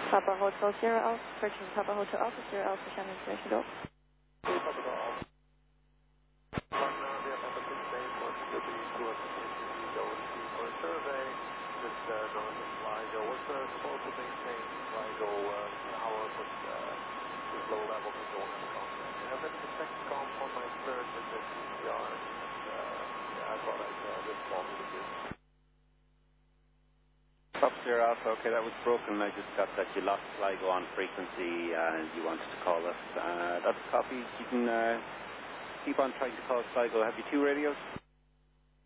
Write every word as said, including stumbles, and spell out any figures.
Papa Hotel Sierra Alpha, approaching Papa Hotel Alpha, Sierra Alpha, Shannon information go. Hey, Papa Alpha. Right now, we have Papa six eight, wants to be towards the city, go for a survey, just uh, north of Sligo. What's uh, supposed to maintain Sligo uh, an hour, but uh, with low level, we don't have contact. I have any second comp on my third with the C C R, and uh, yeah, I thought I'd uh, just call me with this. Papa Sierra Alpha, okay, that was broken. I just got that you lost Sligo on frequency and you wanted to call us. Uh, that's a copy. You can uh, keep on trying to call Sligo. Have you two radios?